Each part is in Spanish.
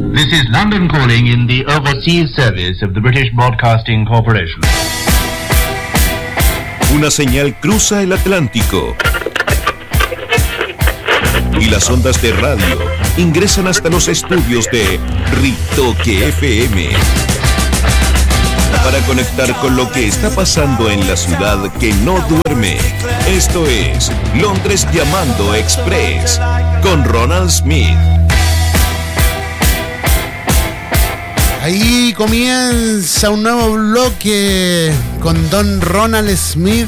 This is London calling in the overseas service of the British Broadcasting Corporation. Una señal cruza el Atlántico y las ondas de radio ingresan hasta los estudios de Ritoque FM para conectar con lo que está pasando en la ciudad que no duerme. Esto es Londres Llamando Express con Ronald Smith. Ahí comienza un nuevo bloque con don Ronald Smith.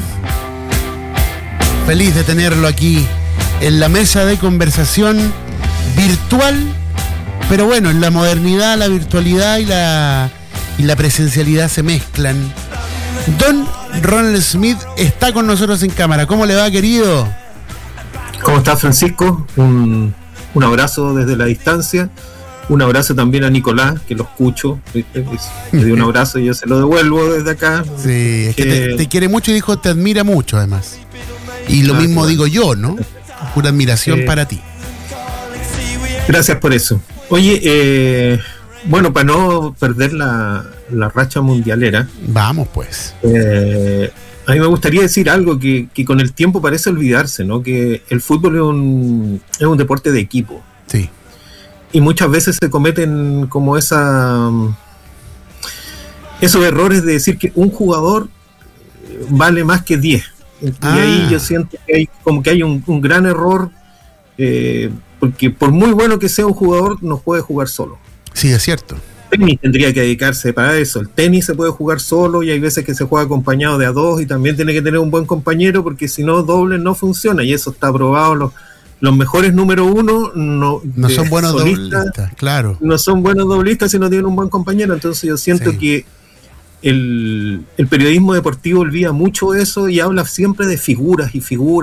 Feliz de tenerlo aquí en la mesa de conversación virtual, pero bueno, en la modernidad, la virtualidad y la presencialidad se mezclan. Don Ronald Smith está con nosotros en cámara. ¿Cómo le va, querido? ¿Cómo está, Francisco? Un abrazo desde la distancia. Un abrazo también a Nicolás, que lo escucho, ¿viste? Le dio un abrazo y yo se lo devuelvo desde acá. Sí, es que te quiere mucho y dijo te admira mucho, además. Y lo mismo digo yo, ¿no? Pura admiración para ti. Gracias por eso. Oye, bueno, para no perder la racha mundialera. Vamos, pues. A mí me gustaría decir algo que con el tiempo parece olvidarse, ¿no? Que el fútbol es un deporte de equipo. Sí. Y muchas veces se cometen como esos errores de decir que un jugador vale más que 10. Y ahí yo siento que hay un gran error, porque por muy bueno que sea un jugador, no puede jugar solo. Sí, es cierto. El tenis tendría que dedicarse para eso. El tenis se puede jugar solo y hay veces que se juega acompañado de a dos y también tiene que tener un buen compañero porque si no, doble no funciona y eso está probado. Los mejores número uno no son buenos doblistas, claro. No son buenos doblistas si no tienen un buen compañero. Entonces yo siento que el periodismo deportivo olvida mucho eso y habla siempre de figuras y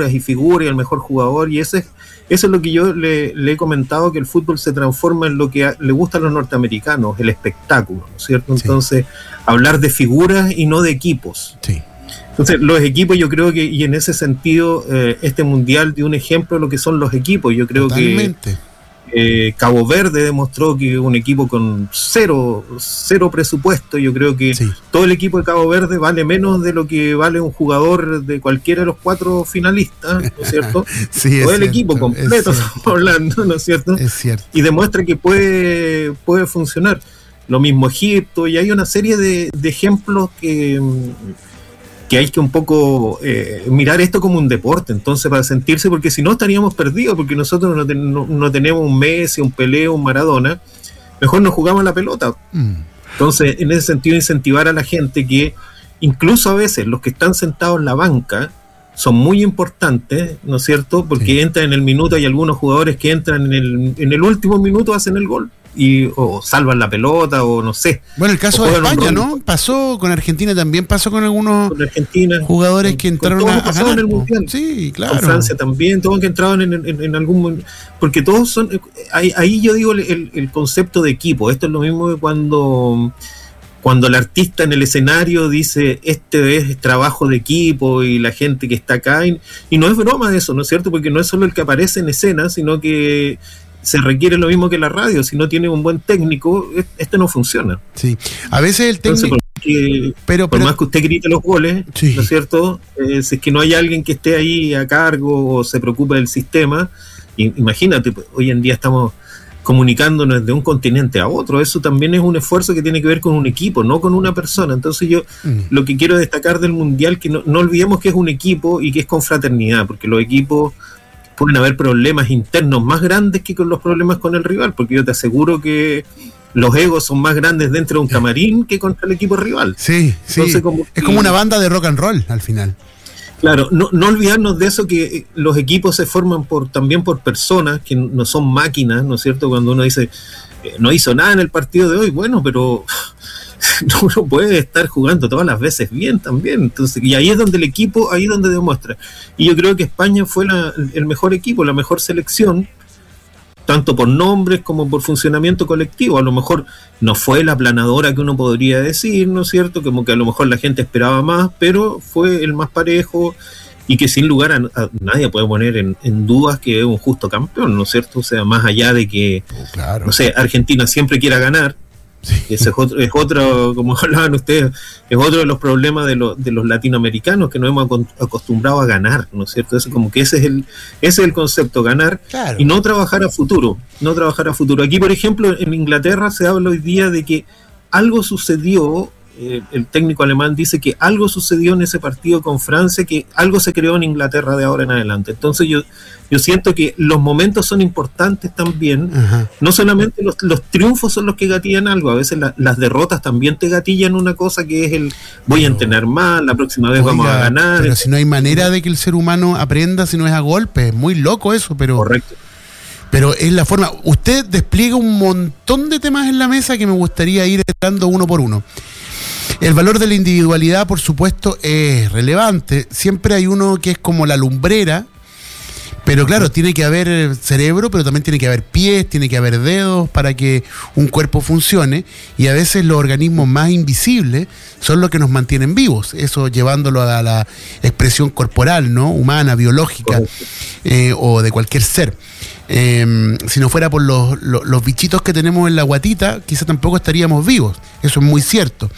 el mejor jugador. Y eso es lo que yo le he comentado, que el fútbol se transforma en lo que le gusta a los norteamericanos, el espectáculo, ¿no es cierto? Entonces, hablar de figuras y no de equipos. Sí. Entonces, los equipos, yo creo que, y en ese sentido, este mundial dio un ejemplo de lo que son los equipos. Yo creo Totalmente. Que Cabo Verde demostró que un equipo con cero presupuesto, yo creo que todo el equipo de Cabo Verde vale menos de lo que vale un jugador de cualquiera de los 4 finalistas, ¿no es cierto? Sí, todo el equipo completo, estamos hablando, ¿no es cierto? Es cierto. Y demuestra que puede funcionar. Lo mismo Egipto, y hay una serie de ejemplos que hay que un poco mirar esto como un deporte, entonces, para sentirse, porque si no estaríamos perdidos, porque nosotros no tenemos un Messi, un Pelé, un Maradona, mejor nos jugamos la pelota. Entonces, en ese sentido, incentivar a la gente que incluso a veces los que están sentados en la banca son muy importantes, ¿no es cierto? Porque entran en el minuto, hay algunos jugadores que entran en el último minuto, hacen el gol. O salvan la pelota, o no sé. Bueno, el caso de España, ¿no? Pasó con Argentina, también pasó con algunos jugadores que entraron a ganar en el Mundial. Sí, claro. Con Francia también, todos que entraban en algún... Porque todos son... Ahí yo digo el concepto de equipo. Esto es lo mismo que cuando el artista en el escenario dice, este es trabajo de equipo, y la gente que está acá, y no es broma eso, ¿no es cierto? Porque no es solo el que aparece en escena, sino que se requiere lo mismo que la radio. Si no tiene un buen técnico, no funciona. Sí, a veces el técnico... Por más que usted grite los goles, ¿no es cierto? Si es que no hay alguien que esté ahí a cargo o se preocupe del sistema, imagínate, pues, hoy en día estamos comunicándonos de un continente a otro. Eso también es un esfuerzo que tiene que ver con un equipo, no con una persona. Entonces yo lo que quiero destacar del Mundial, que no olvidemos que es un equipo y que es con fraternidad, porque los equipos pueden haber problemas internos más grandes que con los problemas con el rival, porque yo te aseguro que los egos son más grandes dentro de un camarín que contra el equipo rival. Sí, entonces, es como una banda de rock and roll al final. Claro, no olvidarnos de eso, que los equipos se forman también por personas que no son máquinas, ¿no es cierto? Cuando uno dice, no hizo nada en el partido de hoy, bueno, pero uno puede estar jugando todas las veces bien también. Entonces, y ahí es donde el equipo, ahí es donde demuestra. Y yo creo que España fue el mejor equipo, la mejor selección, tanto por nombres como por funcionamiento colectivo. A lo mejor no fue la aplanadora que uno podría decir, ¿no es cierto? Como que a lo mejor la gente esperaba más, pero fue el más parejo. y que sin lugar a nadie puede poner en dudas que es un justo campeón, ¿no es cierto? O sea, más allá de que, claro, no sé, Argentina siempre quiera ganar, sí. Ese es otro, como hablaban ustedes, es otro de los problemas de los latinoamericanos, que nos hemos acostumbrado a ganar, ¿no es cierto? Eso, como que ese es el concepto, ganar, Claro. y no trabajar a futuro. Aquí, por ejemplo, en Inglaterra se habla hoy día de que algo sucedió. El técnico alemán dice que algo sucedió en ese partido con Francia, que algo se creó en Inglaterra de ahora en adelante. Entonces yo siento que los momentos son importantes también. Ajá. No solamente los triunfos son los que gatillan algo, a veces las derrotas también te gatillan una cosa, que es voy a entrenar más, la próxima vez vamos a ganar. Pero si no hay manera de que el ser humano aprenda si no es a golpes, es muy loco eso, pero... Correcto. Pero es la forma. Usted despliega un montón de temas en la mesa que me gustaría ir dando uno por uno. El valor de la individualidad, por supuesto, es relevante. Siempre hay uno que es como la lumbrera, pero claro, tiene que haber cerebro, pero también tiene que haber pies, tiene que haber dedos para que un cuerpo funcione. Y a veces los organismos más invisibles son los que nos mantienen vivos. Eso llevándolo a la expresión corporal, ¿no? Humana, biológica, o de cualquier ser. Si no fuera por los bichitos que tenemos en la guatita, quizá tampoco estaríamos vivos. Eso es muy cierto.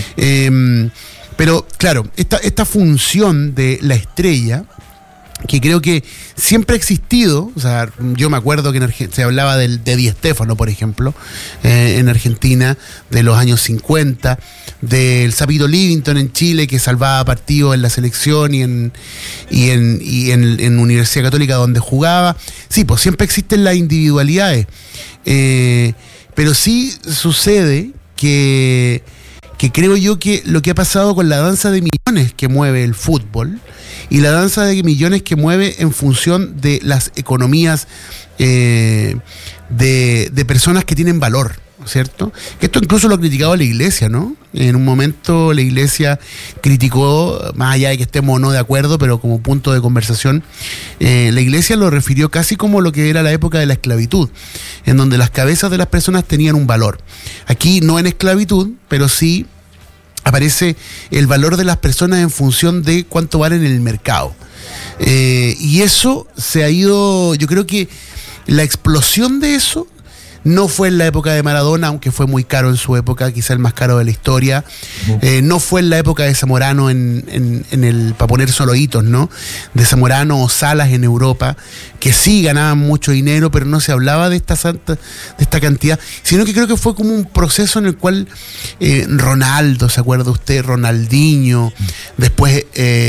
Pero claro, esta función de la estrella, que creo que siempre ha existido, o sea, yo me acuerdo que se hablaba de Di Stéfano, por ejemplo, en Argentina, de los años 50, del Sapito Livington en Chile, que salvaba partidos en la selección y en Universidad Católica donde jugaba. Sí, pues siempre existen las individualidades, pero sí sucede que creo yo que lo que ha pasado con la danza de millones que mueve el fútbol y la danza de millones que mueve en función de las economías de personas que tienen valor, ¿cierto? Que esto incluso lo ha criticado la Iglesia, ¿no? En un momento la Iglesia criticó, más allá de que estemos o no de acuerdo, pero como punto de conversación, la Iglesia lo refirió casi como lo que era la época de la esclavitud, en donde las cabezas de las personas tenían un valor. Aquí no en esclavitud, pero sí aparece el valor de las personas en función de cuánto valen en el mercado. Y eso se ha ido, yo creo que la explosión de eso no fue en la época de Maradona, aunque fue muy caro en su época, quizá el más caro de la historia. No fue en la época de Zamorano para poner solo hitos, ¿no? De Zamorano o Salas en Europa, que sí ganaban mucho dinero, pero no se hablaba de esta cantidad, sino que creo que fue como un proceso en el cual Ronaldo, ¿se acuerda usted? Ronaldinho, después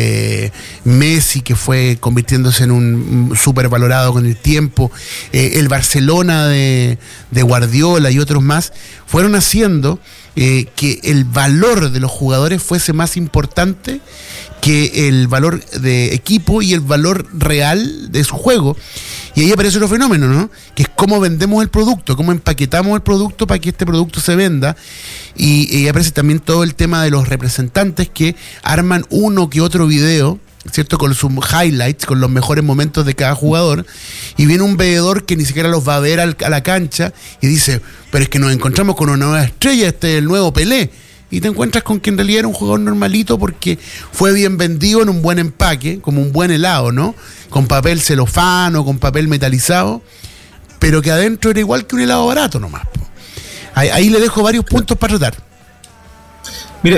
Messi, que fue convirtiéndose en un súper valorado con el tiempo, el Barcelona de Guardiola y otros más, fueron haciendo que el valor de los jugadores fuese más importante que el valor de equipo y el valor real de su juego. Y ahí aparece otro fenómeno, ¿no? Que es cómo vendemos el producto, cómo empaquetamos el producto para que este producto se venda. Y aparece también todo el tema de los representantes que arman uno que otro video, ¿cierto? Con sus highlights, con los mejores momentos de cada jugador, y viene un veedor que ni siquiera los va a ver a la cancha y dice, pero es que nos encontramos con una nueva estrella, este es el nuevo Pelé, y te encuentras con que en realidad era un jugador normalito porque fue bien vendido en un buen empaque, como un buen helado, ¿no? Con papel celofán o con papel metalizado, pero que adentro era igual que un helado barato nomás. Ahí le dejo varios puntos para tratar. Mira,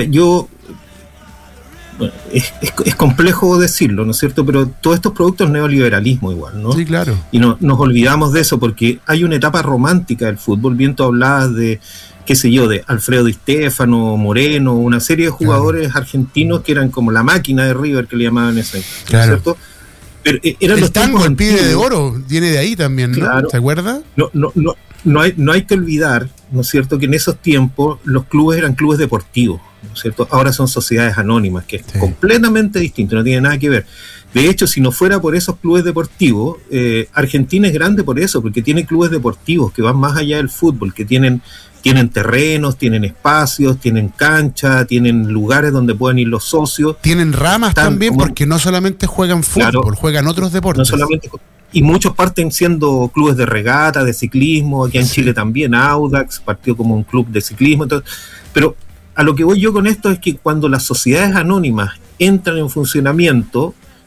bueno, es complejo decirlo, ¿no es cierto? Pero todos estos productos neoliberalismo igual, ¿no? Sí, claro. Y nos olvidamos de eso porque hay una etapa romántica del fútbol. Bien, tú hablabas de, qué sé yo, de Alfredo Di Stéfano, Moreno, una serie de jugadores argentinos que eran como la máquina de River, que le llamaban eso, ¿no es cierto? Pero eran los tango, el pibe antiguos. de oro, viene de ahí también, ¿no? Claro. ¿Se acuerda? No hay que olvidar, ¿no es cierto?, que en esos tiempos los clubes eran clubes deportivos, ¿no es cierto? Ahora son sociedades anónimas, que es completamente distinto, no tiene nada que ver. De hecho, si no fuera por esos clubes deportivos, Argentina es grande por eso, porque tiene clubes deportivos que van más allá del fútbol, que tienen terrenos, tienen espacios, tienen cancha, tienen lugares donde pueden ir los socios. Tienen ramas también, porque no solamente juegan fútbol, claro, juegan otros deportes. No solamente, y muchos parten siendo clubes de regata, de ciclismo, aquí en Chile también, Audax partió como un club de ciclismo. Entonces, pero a lo que voy yo con esto es que cuando las sociedades anónimas entran en funcionamiento,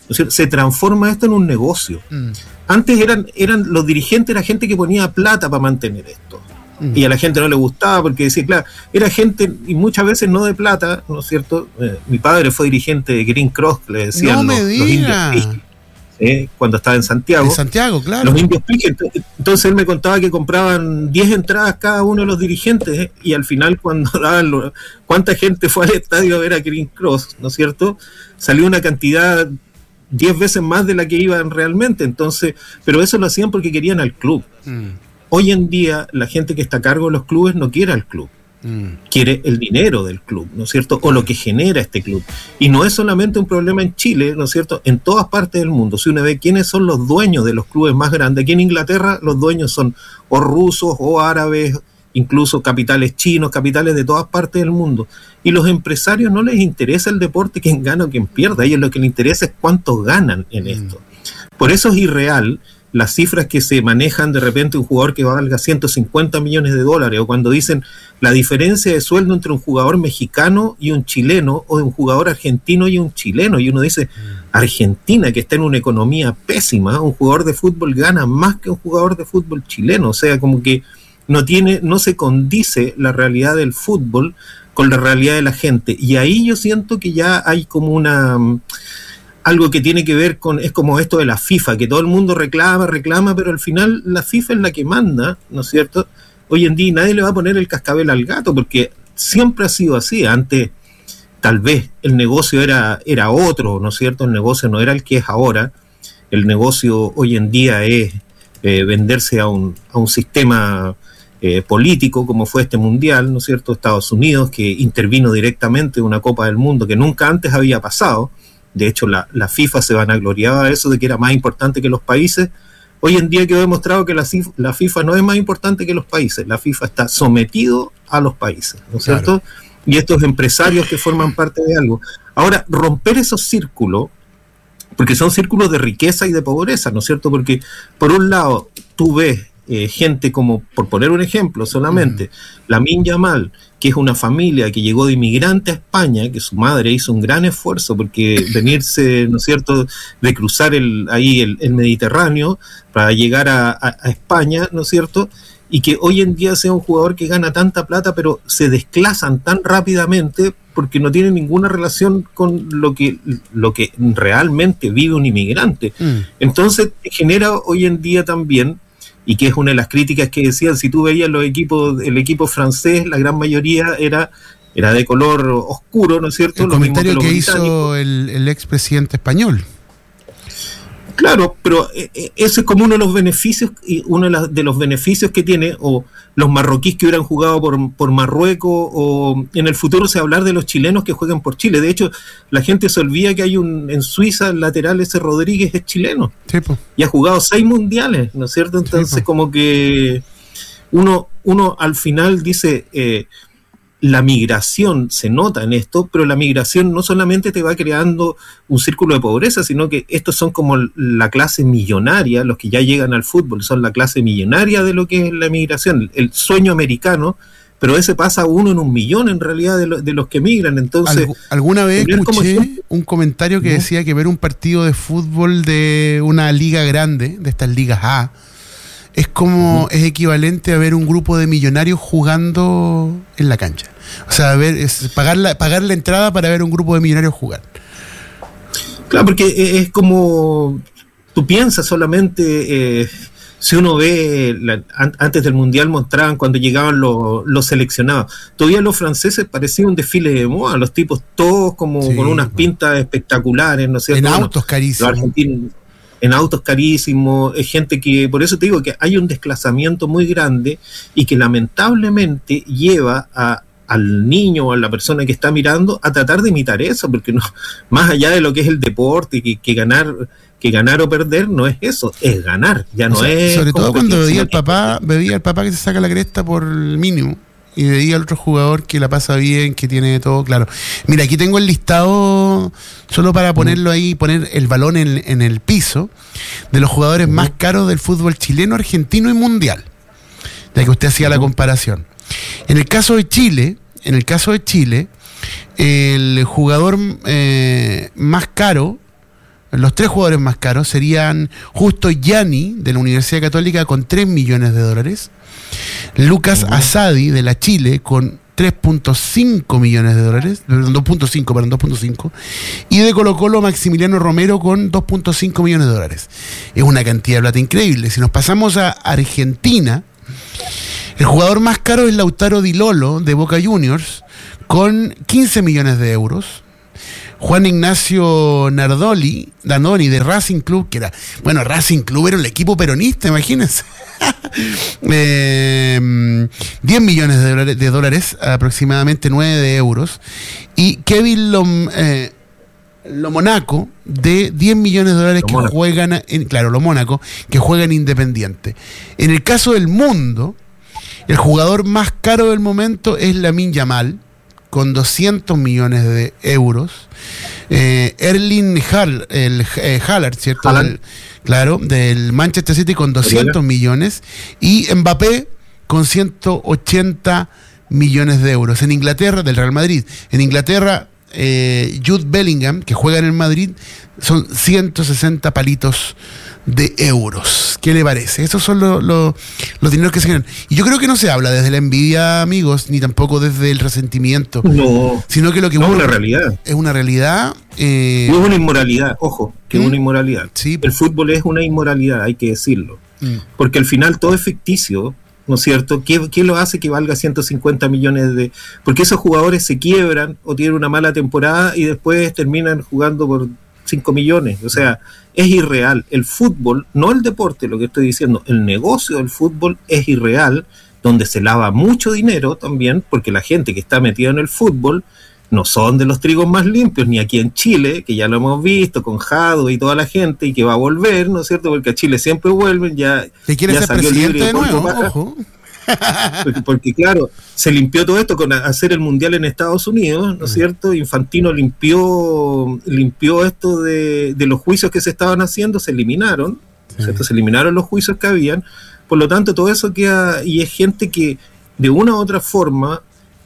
¿no es cierto? Se transforma esto en un negocio. Antes eran los dirigentes, era gente que ponía plata para mantener esto. Y a la gente no le gustaba porque decía, claro, era gente, y muchas veces no de plata, ¿no es cierto? Mi padre fue dirigente de Green Cross, le decían los indios, cuando estaba en Santiago. En Santiago, claro. Los indios piques. Entonces él me contaba que compraban 10 entradas cada uno de los dirigentes, y al final cuando daban cuánta gente fue al estadio a ver a Green Cross, ¿no es cierto? Salió una cantidad 10 veces más de la que iban realmente. Entonces, pero eso lo hacían porque querían al club. Hoy en día la gente que está a cargo de los clubes no quiere al club. Quiere el dinero del club, ¿no es cierto? O lo que genera este club. Y no es solamente un problema en Chile, ¿no es cierto? En todas partes del mundo. Si uno ve quiénes son los dueños de los clubes más grandes, aquí en Inglaterra los dueños son o rusos o árabes, incluso capitales chinos, capitales de todas partes del mundo. Y los empresarios no les interesa el deporte, quién gana o quién pierda. A ellos lo que les interesa es cuánto ganan en esto. Por eso es irreal las cifras que se manejan de repente un jugador que valga 150 millones de dólares, o cuando dicen la diferencia de sueldo entre un jugador mexicano y un chileno, o de un jugador argentino y un chileno, y uno dice, Argentina, que está en una economía pésima, un jugador de fútbol gana más que un jugador de fútbol chileno. O sea, como que no se condice la realidad del fútbol con la realidad de la gente, y ahí yo siento que ya hay como algo que tiene que ver es como esto de la FIFA, que todo el mundo reclama, pero al final la FIFA es la que manda, ¿no es cierto? Hoy en día nadie le va a poner el cascabel al gato, porque siempre ha sido así. Antes, tal vez, el negocio era otro, ¿no es cierto? El negocio no era el que es ahora. El negocio hoy en día es venderse a un sistema político, como fue este mundial, ¿no es cierto? Estados Unidos, que intervino directamente en una Copa del Mundo que nunca antes había pasado. De hecho, la FIFA se vanagloriaba de eso, de que era más importante que los países. Hoy en día quedó demostrado que la FIFA no es más importante que los países. La FIFA está sometido a los países, ¿no es cierto? Y estos empresarios que forman parte de algo. Ahora, romper esos círculos, porque son círculos de riqueza y de pobreza, ¿no es cierto? Porque, por un lado, tú ves gente como, por poner un ejemplo solamente, Lamine Yamal, que es una familia que llegó de inmigrante a España, que su madre hizo un gran esfuerzo porque venirse, ¿no es cierto?, de cruzar el Mediterráneo para llegar a España, ¿no es cierto?, y que hoy en día sea un jugador que gana tanta plata, pero se desclasan tan rápidamente porque no tiene ninguna relación con lo que realmente vive un inmigrante. Entonces genera hoy en día también, y que es una de las críticas que decían, si tú veías el equipo francés, la gran mayoría era de color oscuro, ¿no es cierto? El comentario que hizo el expresidente español. Claro, pero ese es como uno de los beneficios, y uno de los beneficios que tiene, o los marroquíes que hubieran jugado por Marruecos, o en el futuro se va a hablar de los chilenos que juegan por Chile. De hecho, la gente se olvida que hay en Suiza, el lateral ese Rodríguez es chileno. Sí, y ha jugado 6 mundiales, ¿no es cierto? Entonces, sí, como que uno al final dice, la migración se nota en esto, pero la migración no solamente te va creando un círculo de pobreza, sino que estos son como la clase millonaria, los que ya llegan al fútbol, son la clase millonaria de lo que es la migración, el sueño americano, pero ese pasa 1 en 1.000.000 en realidad de los que migran. Entonces, alguna vez escuché un comentario que decía que ver un partido de fútbol de una liga grande, de estas ligas A, es como es equivalente a ver un grupo de millonarios jugando en la cancha. O sea, pagar la entrada para ver un grupo de millonarios jugar. Claro, porque es como tú piensas solamente, si uno ve, antes del Mundial mostraban cuando llegaban los seleccionados. Todavía los franceses parecía un desfile de moda, los tipos todos como con unas pintas espectaculares, ¿no es cierto? En autos carísimos. Los argentinos, en autos carísimos, es gente que, por eso te digo que hay un desplazamiento muy grande y que lamentablemente lleva al niño o a la persona que está mirando a tratar de imitar eso, porque no, más allá de lo que es el deporte, que ganar o perder no es eso, es ganar, ya no es... Sobre todo cuando veía al papá que se saca la cresta por el mínimo, y veía al otro jugador que la pasa bien, que tiene todo claro. Mira, aquí tengo el listado, solo para ponerlo ahí, poner el balón en el piso, de los jugadores más caros del fútbol chileno, argentino y mundial, ya que usted hacía la comparación. En el caso de Chile, el jugador más caro los 3 jugadores más caros serían Justo Gianni, de la Universidad Católica, con $3 millones. Lucas Asadi, de la Chile, con $3.5 millones. Perdón, 2.5. Y de Colo-Colo, Maximiliano Romero, con $2.5 millones. Es una cantidad de plata increíble. Si nos pasamos a Argentina, el jugador más caro es Lautaro Di Lolo, de Boca Juniors, con 15 millones de euros. Juan Ignacio Danoni, de Racing Club, que era, bueno, Racing Club era el equipo peronista, imagínense. 10 millones de dólares, aproximadamente 9 de euros. Y Kevin Lomonaco, de 10 millones de dólares, que juegan que juegan Independiente. En el caso del mundo, el jugador más caro del momento es Lamine Yamal, con 200 millones de euros. Erling Haaland, ¿cierto? Del Manchester City, con 200 millones. Y Mbappé, con 180 millones de euros. En Inglaterra, del Real Madrid. En Inglaterra, Jude Bellingham, que juega en el Madrid, son 160 palitos de euros. ¿Qué le parece? Esos son los dineros que se ganan. Y yo creo que no se habla desde la envidia, amigos, ni tampoco desde el resentimiento. No. Sino que lo que es una realidad. Es una realidad. No es una inmoralidad, ojo, que es una inmoralidad. Sí. El fútbol es una inmoralidad, hay que decirlo. Porque al final todo es ficticio, ¿no es cierto? ¿Qué lo hace que valga 150 millones de...? Porque esos jugadores se quiebran o tienen una mala temporada y después terminan jugando por 5 millones. O sea, es irreal. El fútbol, no el deporte, lo que estoy diciendo, el negocio del fútbol es irreal, donde se lava mucho dinero también, porque la gente que está metida en el fútbol no son de los trigos más limpios, ni aquí en Chile, que ya lo hemos visto con Jado y toda la gente, y que va a volver, ¿no es cierto? Porque a Chile siempre vuelven, ya ser salió presidente de nuevo, ojo. Porque claro, se limpió todo esto con hacer el mundial en Estados Unidos, ¿no es cierto? Infantino limpió esto de los juicios que se estaban haciendo, se eliminaron, ¿cierto? Se eliminaron los juicios que habían, por lo tanto todo eso queda, y es gente que de una u otra forma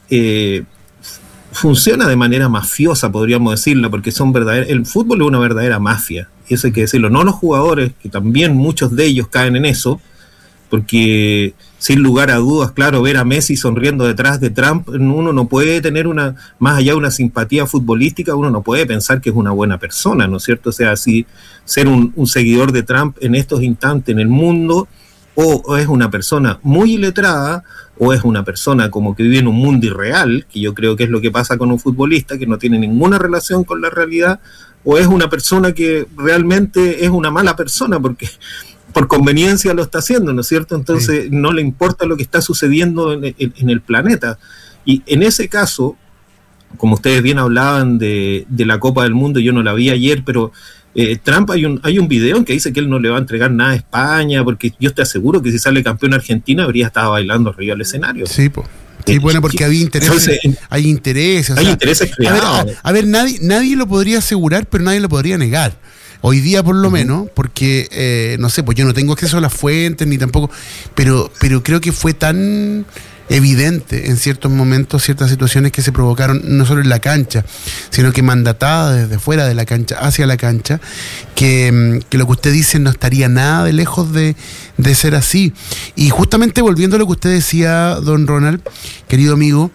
funciona de manera mafiosa, podríamos decirlo, porque el fútbol es una verdadera mafia, y eso hay que decirlo, no los jugadores, que también muchos de ellos caen en eso, porque sin lugar a dudas, claro, ver a Messi sonriendo detrás de Trump, uno no puede tener más allá de una simpatía futbolística, uno no puede pensar que es una buena persona, ¿no es cierto? O sea, si ser un seguidor de Trump en estos instantes en el mundo, o es una persona muy iletrada, o es una persona como que vive en un mundo irreal, que yo creo que es lo que pasa con un futbolista, que no tiene ninguna relación con la realidad, o es una persona que realmente es una mala persona, porque por conveniencia lo está haciendo, ¿no es cierto? Entonces no le importa lo que está sucediendo en el planeta. Y en ese caso, como ustedes bien hablaban de la Copa del Mundo, yo no la vi ayer, pero Trump hay un video en que dice que él no le va a entregar nada a España, porque yo te aseguro que si sale campeón Argentina habría estado bailando arriba del escenario. Sí, pues. Sí, bueno, porque había intereses. Entonces, hay intereses. Hay intereses creados. A ver, nadie lo podría asegurar, pero nadie lo podría negar. Hoy día por lo menos, porque, no sé, pues yo no tengo acceso a las fuentes, ni tampoco, pero creo que fue tan evidente en ciertos momentos, ciertas situaciones que se provocaron, no solo en la cancha, sino que mandatadas desde fuera de la cancha, hacia la cancha, que lo que usted dice no estaría nada de lejos de ser así. Y justamente volviendo a lo que usted decía, don Ronald, querido amigo,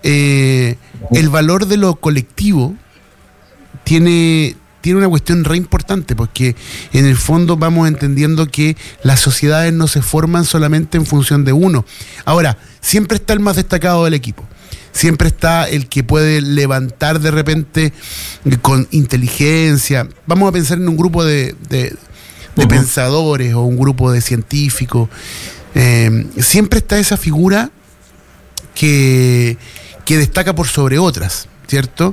el valor de lo colectivo tiene una cuestión re importante, porque en el fondo vamos entendiendo que las sociedades no se forman solamente en función de uno. Ahora, siempre está el más destacado del equipo, siempre está el que puede levantar de repente con inteligencia. Vamos a pensar en un grupo de pensadores o un grupo de científicos. Siempre está esa figura que destaca por sobre otras, ¿cierto?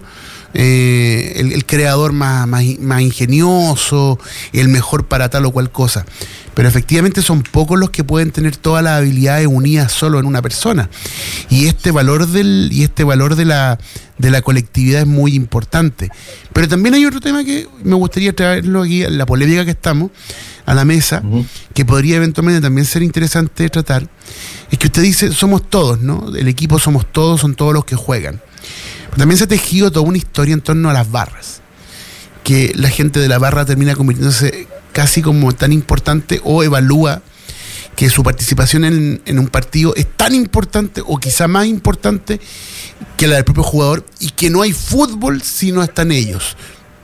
El creador más ingenioso, el mejor para tal o cual cosa. Pero efectivamente son pocos los que pueden tener todas las habilidades unidas solo en una persona. Y este valor de la colectividad es muy importante. Pero también hay otro tema que me gustaría traerlo aquí, la polémica que estamos, a la mesa, que podría eventualmente también ser interesante tratar. Es que usted dice, somos todos, ¿no? El equipo somos todos, son todos los que juegan. También se ha tejido toda una historia en torno a las barras. que la gente de la barra termina convirtiéndose casi como tan importante o evalúa que su participación en un partido es tan importante o quizá más importante que la del propio jugador, y que no hay fútbol si no están ellos.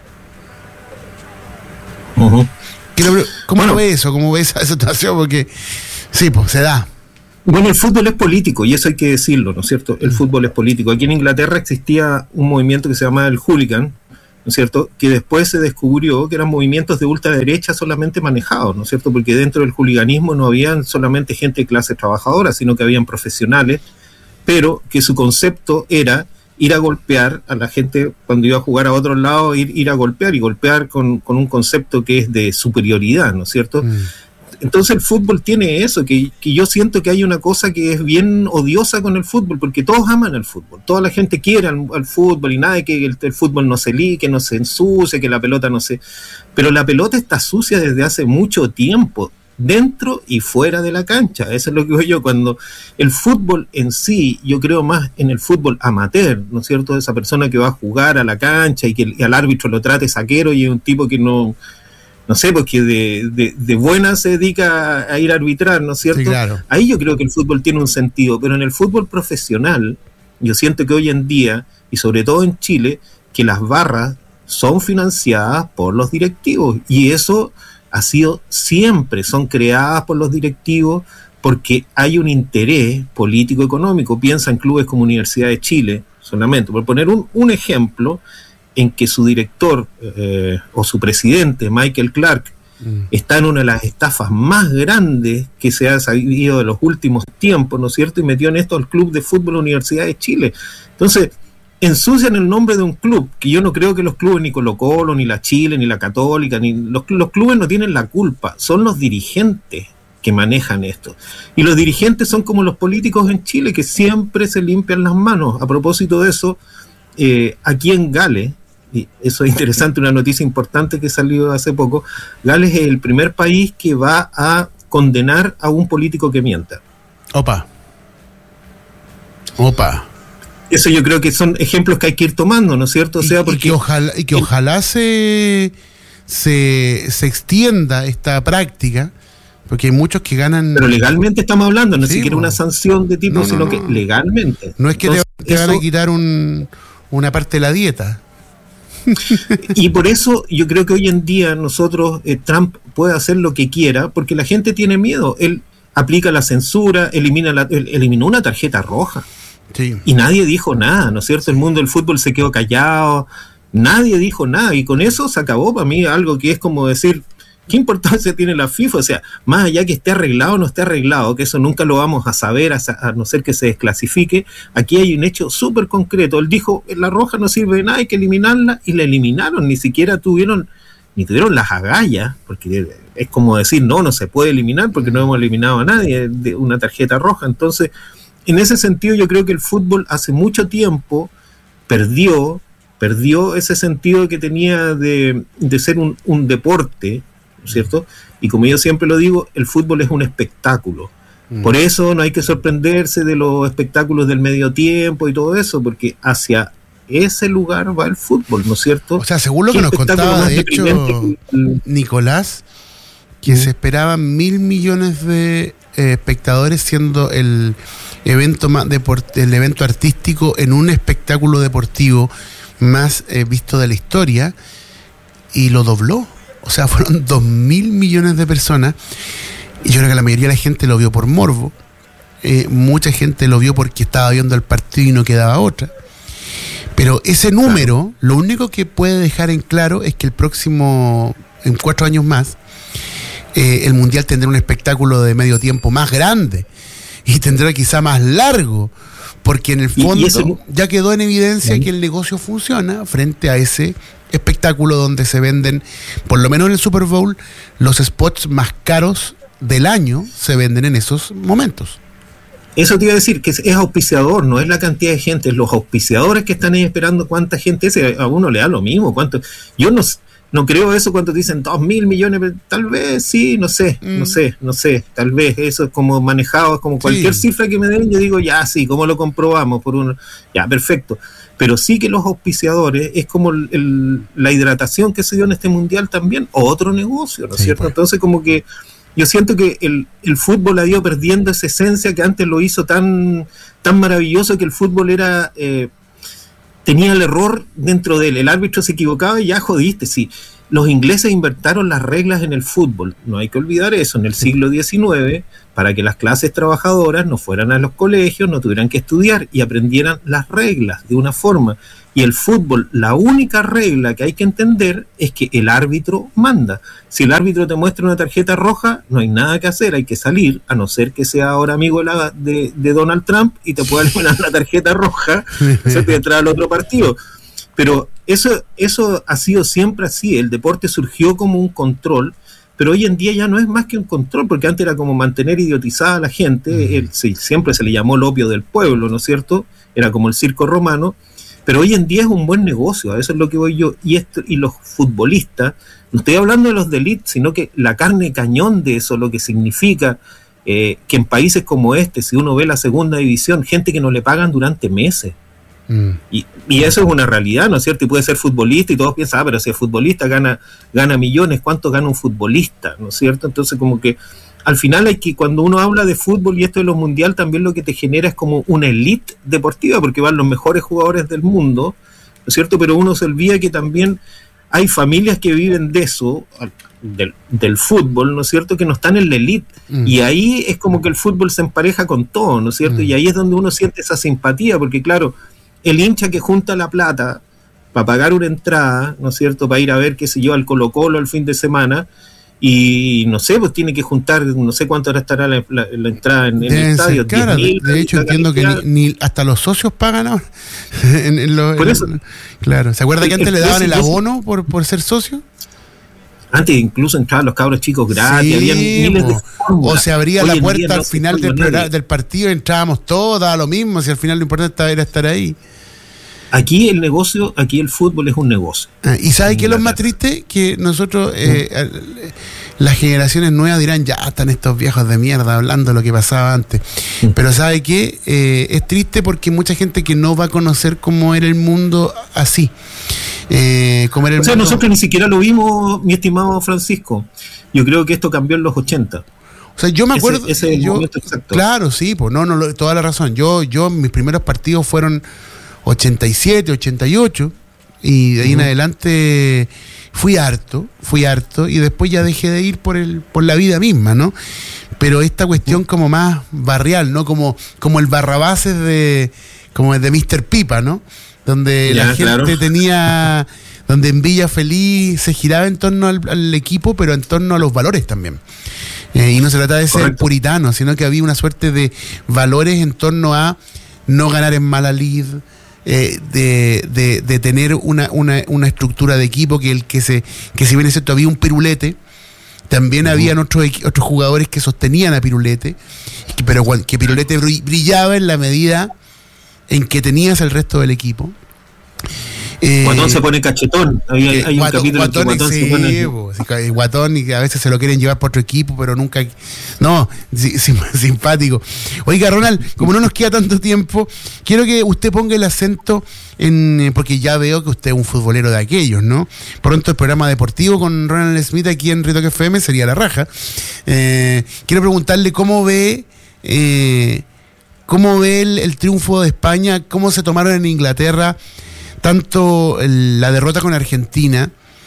Uh-huh. ¿Cómo lo ves eso? ¿Cómo ves esa situación? Porque sí, pues se da. Bueno, el fútbol es político, y eso hay que decirlo, ¿no es cierto? El fútbol es político. Aquí en Inglaterra existía un movimiento que se llamaba el hooligan, ¿no es cierto?, que después se descubrió que eran movimientos de ultraderecha solamente manejados, ¿no es cierto?, porque dentro del hooliganismo no habían solamente gente de clase trabajadora, sino que habían profesionales, pero que su concepto era ir a golpear a la gente cuando iba a jugar a otro lado, ir a golpear, y golpear con un concepto que es de superioridad, ¿no es cierto? Entonces el fútbol tiene eso, que yo siento que hay una cosa que es bien odiosa con el fútbol, porque todos aman al fútbol, toda la gente quiere al fútbol, y nada de que el fútbol no se lique, no se ensucie, que la pelota no se... Pero la pelota está sucia desde hace mucho tiempo, dentro y fuera de la cancha. Eso es lo que veo yo, cuando el fútbol en sí, yo creo más en el fútbol amateur, ¿no es cierto? Esa persona que va a jugar a la cancha y que al árbitro lo trate saquero, y es un tipo que no sé, porque de buena se dedica a ir a arbitrar, ¿no es cierto? Sí, claro. Ahí yo creo que el fútbol tiene un sentido, pero en el fútbol profesional, yo siento que hoy en día, y sobre todo en Chile, que las barras son financiadas por los directivos, y eso ha sido siempre, son creadas por los directivos porque hay un interés político-económico. Piensa en clubes como Universidad de Chile, solamente, por poner un ejemplo, en que su director o su presidente, Michael Clark, está en una de las estafas más grandes que se ha sabido de los últimos tiempos, ¿no es cierto? Y metió en esto al Club de Fútbol Universidad de Chile. Entonces, ensucian el nombre de un club, que yo no creo que los clubes, ni Colo-Colo, ni la Chile, ni la Católica, ni los clubes no tienen la culpa, son los dirigentes que manejan esto. Y los dirigentes son como los políticos en Chile, que siempre se limpian las manos. A propósito de eso, aquí en Gales, y eso es interesante, una noticia importante que salió hace poco, Gales es el primer país que va a condenar a un político que mienta. Opa. Eso yo creo que son ejemplos que hay que ir tomando, ¿no es cierto? O sea, porque y que ojalá se extienda esta práctica, porque hay muchos que ganan... Pero legalmente estamos hablando, no es siquiera bueno, una sanción de tipo, sino que legalmente. No es que entonces, te van a quitar una parte de la dieta. Y por eso yo creo que hoy en día nosotros, Trump puede hacer lo que quiera, porque la gente tiene miedo. Él aplica la censura, eliminó una tarjeta roja. Sí. Y nadie dijo nada, ¿no es cierto? El mundo del fútbol se quedó callado, nadie dijo nada, y con eso se acabó para mí algo que es como decir, ¿qué importancia tiene la FIFA? O sea, más allá que esté arreglado o no esté arreglado, que eso nunca lo vamos a saber a no ser que se desclasifique, aquí hay un hecho súper concreto. Él dijo, la roja no sirve de nada, hay que eliminarla, y la eliminaron, ni siquiera tuvieron las agallas, porque es como decir, no se puede eliminar porque no hemos eliminado a nadie de una tarjeta roja. Entonces, en ese sentido yo creo que el fútbol hace mucho tiempo perdió ese sentido que tenía de ser un deporte, ¿no es cierto? Y como yo siempre lo digo, el fútbol es un espectáculo. Por eso no hay que sorprenderse de los espectáculos del medio tiempo y todo eso, porque hacia ese lugar va el fútbol, ¿no es cierto? O sea, según lo que nos contaba, de hecho, Nicolás, que se esperaban 1.000 millones de espectadores, siendo el evento el evento artístico en un espectáculo deportivo más visto de la historia, y lo dobló. O sea, fueron 2.000 millones de personas, y yo creo que la mayoría de la gente lo vio por morbo, mucha gente lo vio porque estaba viendo el partido y no quedaba otra. Pero ese número, lo único que puede dejar en claro es que en 4 años más, el Mundial tendrá un espectáculo de medio tiempo más grande, y tendrá quizá más largo, porque en el fondo ya quedó en evidencia que el negocio funciona frente a ese espectáculo donde se venden, por lo menos en el Super Bowl, los spots más caros del año se venden en esos momentos. Eso te iba a decir, que es auspiciador, no es la cantidad de gente, es los auspiciadores que están ahí esperando cuánta gente es, a uno le da lo mismo, cuánto. no creo eso cuando dicen 2.000 millones, tal vez sí, no sé, tal vez eso es como manejado, es como cualquier cifra que me den, yo digo, ya sí, ¿cómo lo comprobamos? Ya, perfecto. Pero sí que los auspiciadores es como la hidratación que se dio en este mundial también, otro negocio, ¿no es cierto? Pues. Entonces como que yo siento que el fútbol ha ido perdiendo esa esencia que antes lo hizo tan maravilloso, que el fútbol era tenía el error dentro de él, el árbitro se equivocaba y ya jodiste, sí. Los ingleses inventaron las reglas en el fútbol, no hay que olvidar eso, en el siglo XIX, para que las clases trabajadoras no fueran a los colegios, no tuvieran que estudiar y aprendieran las reglas de una forma. Y el fútbol, la única regla que hay que entender es que el árbitro manda. Si el árbitro te muestra una tarjeta roja, no hay nada que hacer, hay que salir, a no ser que sea ahora amigo de Donald Trump y te pueda eliminar la tarjeta roja, se te entra al otro partido. Pero eso ha sido siempre así, el deporte surgió como un control, pero hoy en día ya no es más que un control, porque antes era como mantener idiotizada a la gente, siempre se le llamó el opio del pueblo, ¿no es cierto? Era como el circo romano, pero hoy en día es un buen negocio, a eso es lo que voy yo, y los futbolistas, no estoy hablando de los de elite, sino que la carne cañón de eso, lo que significa que en países como este, si uno ve la segunda división, gente que no le pagan durante meses. Y eso es una realidad, ¿no es cierto? Y puede ser futbolista y todos piensan, pero si es futbolista gana millones, ¿cuánto gana un futbolista? ¿No es cierto? Entonces como que al final hay que, cuando uno habla de fútbol y esto de los mundial, también lo que te genera es como una elite deportiva, porque van los mejores jugadores del mundo, ¿no es cierto? Pero uno se olvida que también hay familias que viven de eso, del fútbol, ¿no es cierto?, que no están en la elite, y ahí es como que el fútbol se empareja con todo, ¿no es cierto? Y ahí es donde uno siente esa simpatía, porque claro, el hincha que junta la plata para pagar una entrada, ¿no es cierto?, para ir a ver, qué sé yo, al Colo-Colo el fin de semana, y no sé, pues tiene que juntar, no sé cuánto ahora estará la entrada en el estadio. Cara, de hecho entiendo que ni hasta los socios pagan ahora. Por eso. Claro, ¿se acuerda que antes le daban el abono por ser socio? Antes incluso entraban los cabros chicos gratis, había miles de fórmulas. O se abría la puerta al final del partido, entrábamos todos, daba lo mismo, si al final lo importante era estar ahí. Aquí el fútbol es un negocio. ¿Y sabe qué es lo más triste? Que nosotros, las generaciones nuevas dirán, ya están estos viejos de mierda hablando de lo que pasaba antes. Pero ¿sabe qué? Es triste porque mucha gente que no va a conocer cómo era el mundo así. Nosotros ni siquiera lo vimos, mi estimado Francisco. Yo creo que esto cambió en los 80. O sea, yo me acuerdo. Ese es el momento exacto. Claro, sí, pues toda la razón. Yo mis primeros partidos fueron 87, 88, y de ahí en adelante fui harto, y después ya dejé de ir por la vida misma, ¿no? Pero esta cuestión como más barrial, ¿no? Como el Barrabases como el de Mr. Pipa, ¿no? Donde la gente tenía, donde en Villa Feliz se giraba en torno al equipo, pero en torno a los valores también. Y no se trataba de ser puritano, sino que había una suerte de valores en torno a no ganar en mala lid, de tener una estructura de equipo que si bien es cierto había un Pirulete, también habían otros jugadores que sostenían a Pirulete, pero que Pirulete brillaba en la medida en que tenías el resto del equipo. Guatón se pone cachetón. Hay un capítulo en que Guatón se pone... Guatón, y a veces se lo quieren llevar por otro equipo, pero nunca... No, simpático. Oiga, Ronald, como no nos queda tanto tiempo, quiero que usted ponga el acento porque ya veo que usted es un futbolero de aquellos, ¿no? Pronto el programa deportivo con Ronald Smith aquí en Ritoque FM sería la raja. Quiero preguntarle cómo ve el triunfo de España, cómo se tomaron en Inglaterra tanto la derrota con Argentina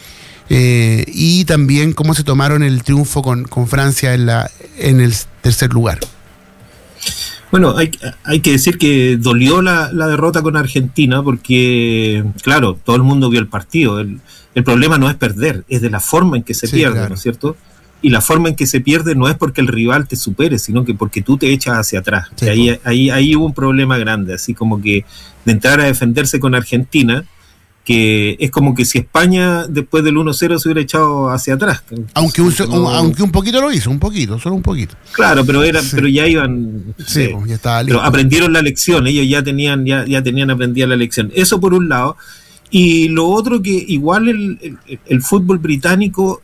y también cómo se tomaron el triunfo con Francia en el tercer lugar. Bueno, hay que decir que dolió la derrota con Argentina porque, claro, todo el mundo vio el partido. El problema no es perder, es de la forma en que se pierde, claro. ¿No es cierto? Y la forma en que se pierde no es porque el rival te supere, sino que porque tú te echas hacia atrás. Sí, ahí hubo un problema grande, así como que de entrar a defenderse con Argentina, que es como que si España después del 1-0 se hubiera echado hacia atrás. Aunque un poquito lo hizo, solo un poquito. Claro, pero ya iban... Sí, ya estaba listo. Pero aprendieron la lección, ellos ya tenían aprendida la lección. Eso por un lado. Y lo otro que igual el fútbol británico,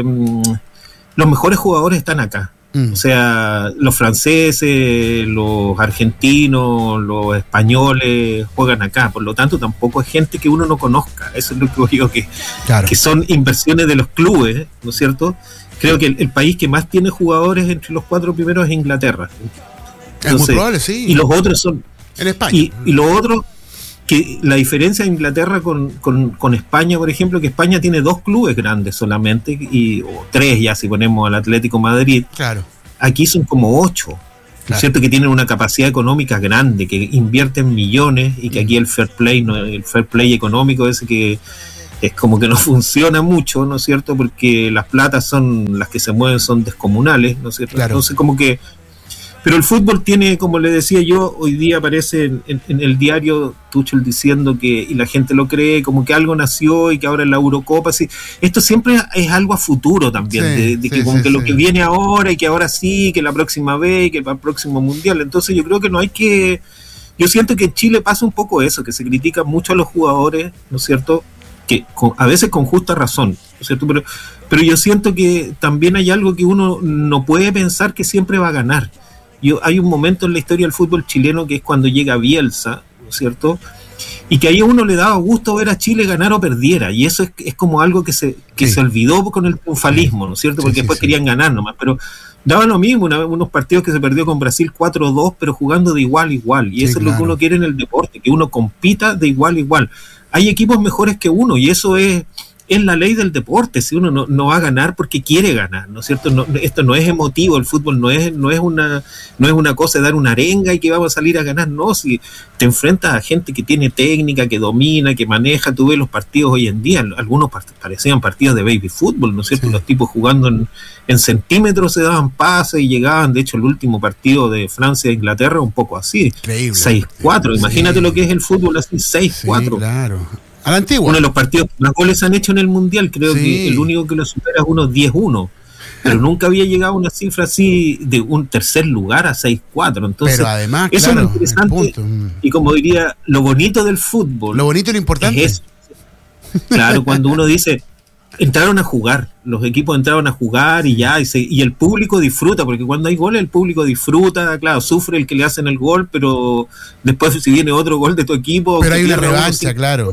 los mejores jugadores están acá. O sea, los franceses, los argentinos, los españoles juegan acá. Por lo tanto, tampoco es gente que uno no conozca. Eso es lo que digo, que son inversiones de los clubes, ¿no es cierto? Creo que el país que más tiene jugadores entre los 4 primeros es Inglaterra. Entonces, es muy probable, sí. Y los otros son... En España. Y lo otro... que la diferencia de Inglaterra con España, por ejemplo, que España tiene 2 clubes grandes solamente, o 3 ya si ponemos al Atlético Madrid. Claro. Aquí son como 8, ¿no es cierto? Que tienen una capacidad económica grande, que invierten millones, y que aquí el fair play económico ese que es como que no funciona mucho, ¿no es cierto? Porque las platas son las que se mueven, son descomunales, ¿no es cierto? Claro. Entonces como que... Pero el fútbol tiene, como le decía yo, hoy día aparece en el diario Tuchel diciendo que, y la gente lo cree, como que algo nació y que ahora en la Eurocopa, sí. Esto siempre es algo a futuro también, lo que viene ahora y que ahora sí, que la próxima vez, que para el próximo Mundial. Entonces yo creo que no hay que... Yo siento que en Chile pasa un poco eso, que se critica mucho a los jugadores, ¿no es cierto? Que a veces con justa razón, ¿no es cierto? Pero yo siento que también hay algo que uno no puede pensar que siempre va a ganar. Hay un momento en la historia del fútbol chileno que es cuando llega Bielsa, ¿no es cierto? Y que ahí a uno le daba gusto ver a Chile ganar o perdiera, y eso es como algo que se olvidó con el triunfalismo, ¿no es cierto? Porque después querían ganar nomás, pero daba lo mismo, unos partidos que se perdió con Brasil 4-2, pero jugando de igual a igual, y eso es lo que uno quiere en el deporte, que uno compita de igual a igual. Hay equipos mejores que uno, y eso es la ley del deporte. Si uno no va a ganar porque quiere ganar, ¿no es cierto? Esto no es emotivo, el fútbol no es una cosa de dar una arenga y que vamos a salir a ganar, no. Si te enfrentas a gente que tiene técnica, que domina, que maneja, tú ves los partidos hoy en día, algunos parecían partidos de baby fútbol, ¿no es cierto? Sí. Los tipos jugando en centímetros se daban pases y llegaban. De hecho, el último partido de Francia e Inglaterra un poco así, increíble. 6-4, imagínate lo que es el fútbol así, 6-4. Sí, claro. A la antigua. Uno de los partidos que más goles han hecho en el Mundial, creo que el único que lo supera es unos 10-1. Pero nunca había llegado a una cifra así de un tercer lugar a 6-4. Entonces, pero además, eso es lo interesante. Y como diría, lo bonito del fútbol. Lo bonito y lo importante. Es eso. Claro, cuando uno dice, entraron a jugar, los equipos entraron a jugar y ya, y el público disfruta, porque cuando hay goles el público disfruta, claro, sufre el que le hacen el gol, pero después si viene otro gol de tu equipo... Pero hay una revancha, claro.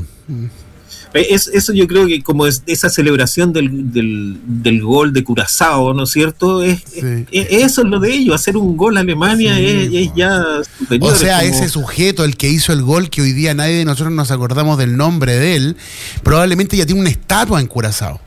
Eso yo creo que como esa celebración del gol de Curazao, ¿no es cierto? Eso es lo de ellos, hacer un gol a Alemania es ya superior. O sea, ese sujeto, el que hizo el gol, que hoy día nadie de nosotros nos acordamos del nombre de él, probablemente ya tiene una estatua en Curazao.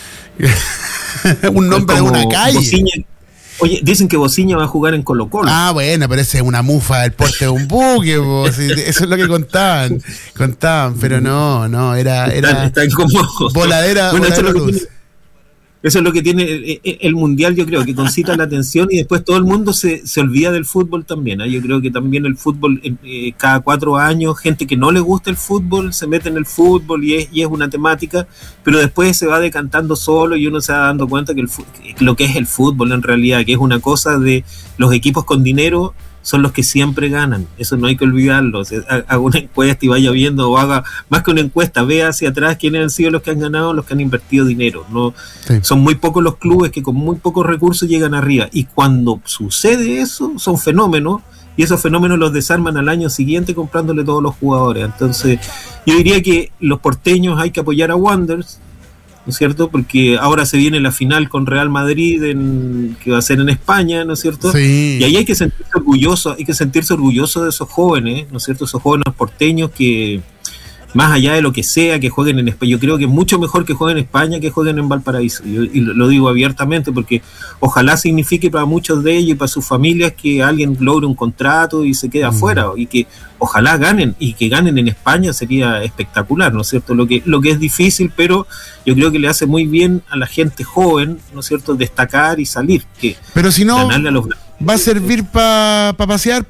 Un nombre de una calle. Bociña. Oye, dicen que Bociña va a jugar en Colo-Colo. Ah, bueno, pero ese es una mufa del porte de un buque, eso es lo que contaban, pero no, era están como voladera, bueno, voladera eso es lo que tiene el Mundial, yo creo, que concita la atención y después todo el mundo se olvida del fútbol también, ¿eh? Yo creo que también el fútbol, cada 4 años, gente que no le gusta el fútbol se mete en el fútbol y es una temática, pero después se va decantando solo y uno se va dando cuenta que lo que es el fútbol en realidad, que es una cosa de los equipos con dinero, son los que siempre ganan. Eso no hay que olvidarlo. O sea, haga una encuesta y vaya viendo, o haga más que una encuesta, vea hacia atrás quiénes han sido los que han ganado, los que han invertido dinero. No, son muy pocos los clubes que con muy pocos recursos llegan arriba. Y cuando sucede eso, son fenómenos, y esos fenómenos los desarman al año siguiente comprándole todos los jugadores. Entonces, yo diría que los porteños hay que apoyar a Wanderers, ¿no es cierto? Porque ahora se viene la final con Real Madrid que va a ser en España, ¿no es cierto? Sí. Y ahí hay que sentirse orgulloso de esos jóvenes, ¿no es cierto? Esos jóvenes porteños que, más allá de lo que sea, que jueguen en España, yo creo que es mucho mejor que jueguen en España que jueguen en Valparaíso, y lo digo abiertamente, porque ojalá signifique para muchos de ellos y para sus familias que alguien logre un contrato y se quede afuera, y que ojalá ganen, y que ganen en España sería espectacular, ¿no es cierto? Lo que es difícil, pero yo creo que le hace muy bien a la gente joven, ¿no es cierto?, destacar y salir. Pero si no, va a servir para pasear, po.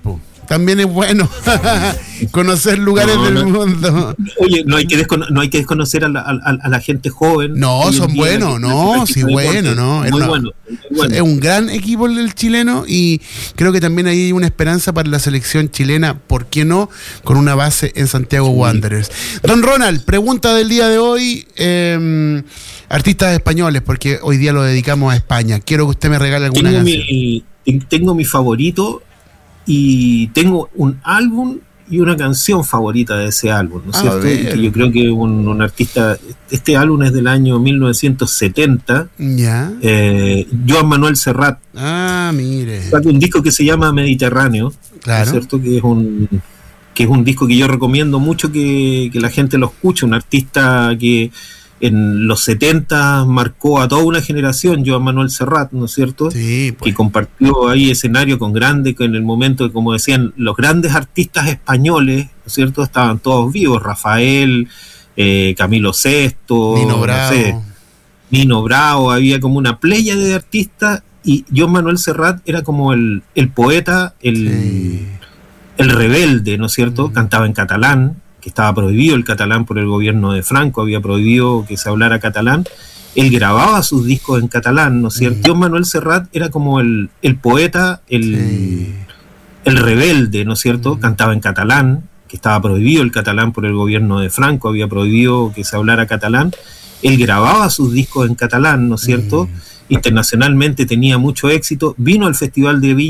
también es bueno. Conocer lugares del mundo. Oye, no hay que desconocer a la gente joven. No, son buenos, sí, bueno, ¿no? Bueno. Es un gran equipo el chileno y creo que también hay una esperanza para la selección chilena, ¿por qué no? Con una base en Santiago Wanderers. Don Ronald, pregunta del día de hoy, artistas españoles, porque hoy día lo dedicamos a España. Quiero que usted me regale alguna canción. Tengo mi favorito y tengo un álbum y una canción favorita de ese álbum, ¿no es cierto? Que yo creo que un artista, este álbum es del año 1970, Joan Manuel Serrat. Mire. Un disco que se llama Mediterráneo, claro. ¿no es cierto? Que es un disco que yo recomiendo mucho que la gente lo escuche, un artista que en los 70 marcó a toda una generación, Joan Manuel Serrat, ¿no es cierto? Sí, pues. Que compartió ahí escenario con grandes, en el momento, como decían, los grandes artistas españoles, ¿no es cierto? Estaban todos vivos, Rafael, Camilo Sesto, Nino Bravo, había como una playa de artistas, y Joan Manuel Serrat era como el poeta, el rebelde, ¿no es cierto? Cantaba en catalán, que estaba prohibido el catalán por el gobierno de Franco, había prohibido que se hablara catalán. Él grababa sus discos en catalán, ¿no es cierto? Joan Manuel Serrat era como el poeta, el rebelde, ¿no es cierto? Cantaba en catalán, que estaba prohibido el catalán por el gobierno de Franco, había prohibido que se hablara catalán. Él grababa sus discos en catalán, ¿no es cierto? Internacionalmente tenía mucho éxito, vino al Festival de Viña